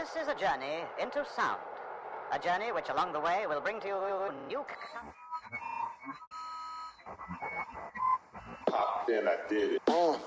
This is a journey into sound. A journey which along the way will bring to you new... Popped in, I did it.